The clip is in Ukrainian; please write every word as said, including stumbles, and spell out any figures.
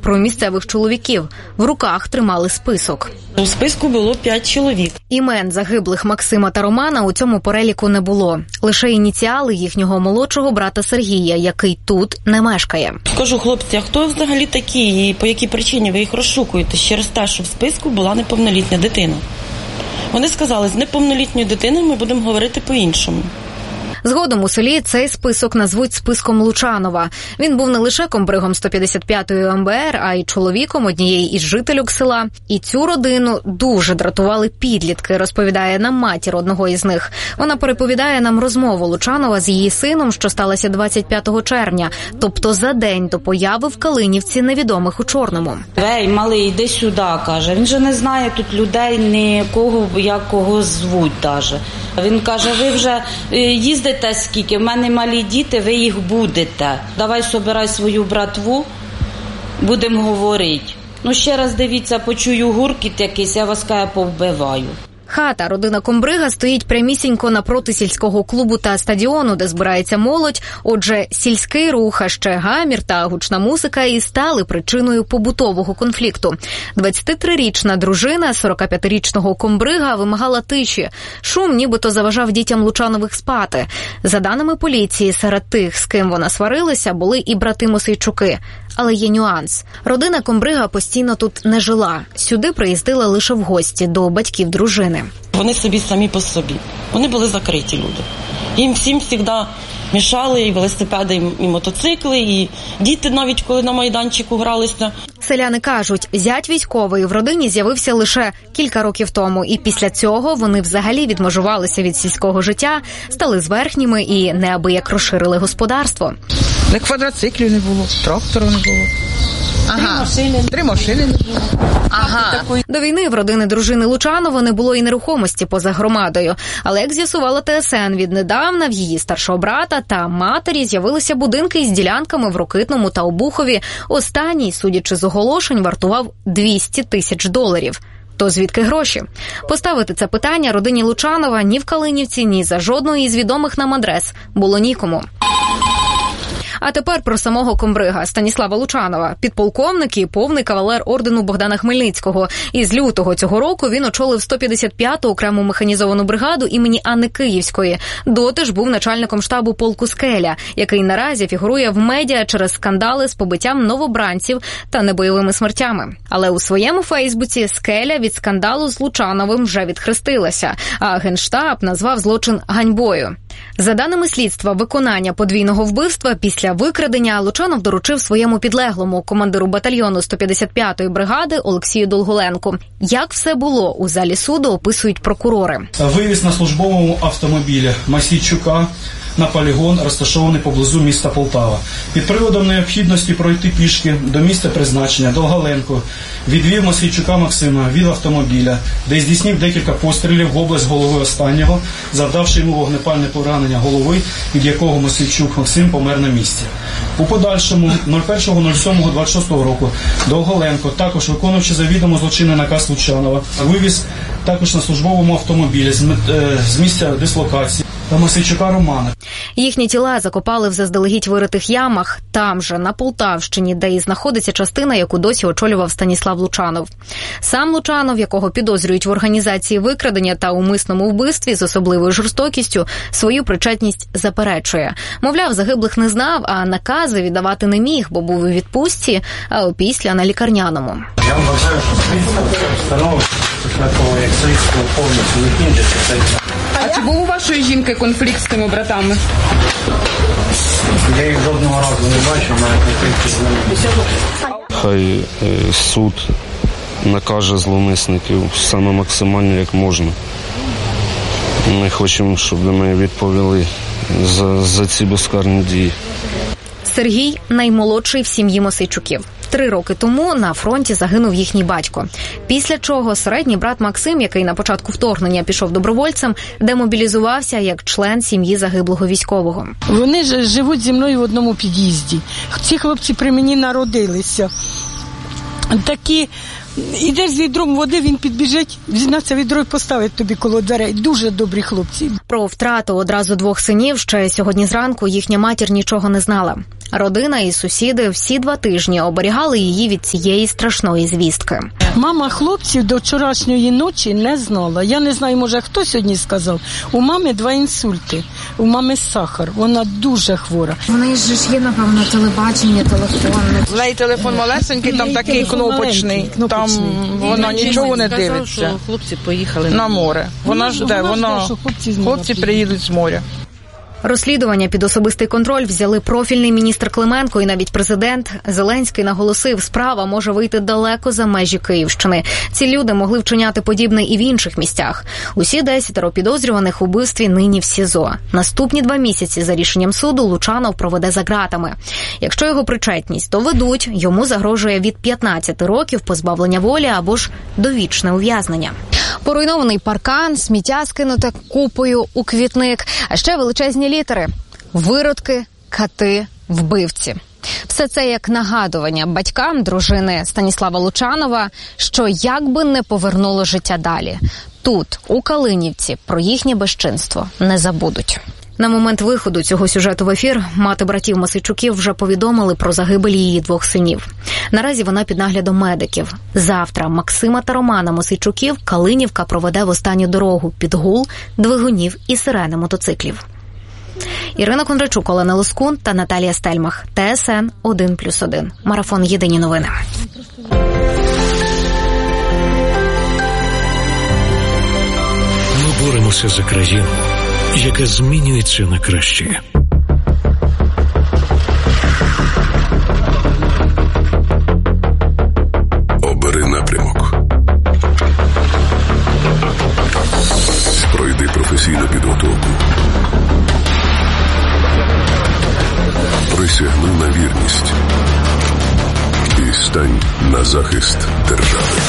про місцевих чоловіків. В руках тримали список. У списку було п'ять чоловік. Імен загиблих Максима та Романа у цьому переліку не було. Лише ініціали їхнього молодшого брата Сергія, який тут не мешкає. Кажу, хлопці, а хто взагалі такі і по якій причині ви їх розшукуєте? Через те, що в списку була неповнолітня дитина. Вони сказали, з неповнолітньою дитиною ми будемо говорити по-іншому. Згодом у селі цей список назвуть списком Лучанова. Він був не лише комбригом сто п'ятдесят п'ятої ем бе ер, а й чоловіком однієї із жительок села. І цю родину дуже дратували підлітки, розповідає нам матір одного із них. Вона переповідає нам розмову Лучанова з її сином, що сталося двадцять п'ятого червня, тобто за день до появи в Калинівці невідомих у чорному. «Ей, малий, йди сюди», каже. Він же не знає тут людей, ні кого, як кого звуть даже. Він каже, ви вже їздите скільки, в мене малі діти, ви їх будете. Давай собирай свою братву, будемо говорити. Ну ще раз дивіться, почую гуркіт якийсь, я вас каже, повбиваю. Хата родина комбрига стоїть прямісінько напроти сільського клубу та стадіону, де збирається молодь. Отже, сільський рух, а ще гамір та гучна музика і стали причиною побутового конфлікту. двадцятитрирічна дружина сорокап'ятирічного комбрига вимагала тиші. Шум нібито заважав дітям Лучанових спати. За даними поліції, серед тих, з ким вона сварилася, були і брати Мосейчуки. Але є нюанс. Родина комбрига постійно тут не жила. Сюди приїздила лише в гості до батьків дружини. Вони собі самі по собі. Вони були закриті люди. Їм всім завжди мішали і велосипеди, і мотоцикли, і діти навіть, коли на майданчику гралися. Селяни кажуть, зять військовий в родині з'явився лише кілька років тому, і після цього вони взагалі відмежувалися від сільського життя, стали зверхніми і неабияк розширили господарство. Не квадроциклів не було, трактору не було. Ага. Три машини. Три машини не було. Ага. До війни в родини дружини Лучанова не було і нерухомості поза громадою. Але, як з'ясувала Те Ес Ен, віднедавна в її старшого брата та матері з'явилися будинки із ділянками в Рокитному та Обухові. Останній, судячи з оголошень, вартував двісті тисяч доларів. То звідки гроші? Поставити це питання родині Лучанова ні в Калинівці, ні за жодної із відомих нам адрес було нікому. А тепер про самого комбрига Станіслава Лучанова. Підполковник і повний кавалер ордену Богдана Хмельницького. І з лютого цього року він очолив сто п'ятдесят п'яту окрему механізовану бригаду імені Анни Київської. Доти ж був начальником штабу полку «Скеля», який наразі фігурує в медіа через скандали з побиттям новобранців та небойовими смертями. Але у своєму фейсбуці «Скеля» від скандалу з Лучановим вже відхрестилася, а Генштаб назвав злочин ганьбою. За даними слідства, виконання подвійного вбивства після викрадення Лучанов доручив своєму підлеглому, командиру батальйону сто п'ятдесят п'ятої бригади Олексію Долголенку. Як все було у залі суду, описують прокурори. Вивіз на службовому автомобілі Мосійчука на полігон, розташований поблизу міста Полтава. Під приводом необхідності пройти пішки до місця призначення Долголенко відвів Мосійчука Максима від автомобіля, де здійснив декілька пострілів в область голови останнього, завдавши йому вогнепальне поранення голови, від якого Мосійчук Максим помер на місці. У подальшому першого лютого двадцять шостого року Долголенко, також виконуючи завідомо злочинний наказ Лучанова, вивіз також на службовому автомобілі з місця дислокації та Мосійчука Романа. Їхні тіла закопали в заздалегідь виритих ямах, там же, на Полтавщині, де і знаходиться частина, яку досі очолював Станіслав Лучанов. Сам Лучанов, якого підозрюють в організації викрадення та умисному вбивстві з особливою жорстокістю, свою причетність заперечує. Мовляв, загиблих не знав, а накази віддавати не міг, бо був у відпустці, а опісля на лікарняному. Я вважаю, що слідство встановить такого, як слідство повністю закінчиться. А чи був у вашої жінки конфлікт з тими братами? Я їх жодного разу не бачив, навіть конфлікти з ними. Хай е, суд накаже зловмисників саме максимально, як можна. Ми хочемо, щоб ми відповіли за, за ці безкарні дії. Сергій – наймолодший в сім'ї Мосейчуків. Три роки тому на фронті загинув їхній батько. Після чого середній брат Максим, який на початку вторгнення пішов добровольцем, демобілізувався як член сім'ї загиблого військового. Вони ж живуть зі мною в одному під'їзді. Ці хлопці при мені народилися. Такі, ідеш з відром води, він підбіжить, візьме це відро і поставить тобі коло дверей. Дуже добрі хлопці. Про втрату одразу двох синів ще сьогодні зранку їхня матір нічого не знала. Родина і сусіди всі два тижні оберігали її від цієї страшної звістки. Мама хлопців до вчорашньої ночі не знала. Я не знаю, може, хто сьогодні сказав. У мами два інсульти, у мами сахар. Вона дуже хвора. В неї ж є, напевно, телебачення, телефон. В неї телефон малесенький, там такий кнопочний. Там вона нічого не дивиться. Хлопці поїхали на море. Вона жде, вона хлопці приїдуть з моря. Розслідування під особистий контроль взяли профільний міністр Клименко і навіть президент. Зеленський наголосив, справа може вийти далеко за межі Київщини. Ці люди могли вчиняти подібне і в інших місцях. Усі десятеро підозрюваних у вбивстві нині в СІЗО. Наступні два місяці за рішенням суду Лучанов проведе за ґратами. Якщо його причетність доведуть, йому загрожує від п'ятнадцяти років позбавлення волі або ж довічне ув'язнення. Поруйнований паркан, сміття скинуте купою у квітник, а ще величезні літери – виродки, кати, вбивці. Все це як нагадування батькам дружини Станіслава Лучанова, що як би не повернуло життя далі, тут, у Калинівці, про їхнє безчинство не забудуть. На момент виходу цього сюжету в ефір мати братів Мосійчуків вже повідомили про загибель її двох синів. Наразі вона під наглядом медиків. Завтра Максима та Романа Мосійчуків Калинівка проведе в останню дорогу під гул двигунів і сирени мотоциклів. Ірина Кондрачук, Олена Лоскун та Наталія Стельмах. ТСН один плюс один. Марафон «Єдині новини». Ми боремося за країну, яка змінюється на краще. Обери напрямок. Пройди професійну підготовку. Присягни на вірність і стань на захист держави.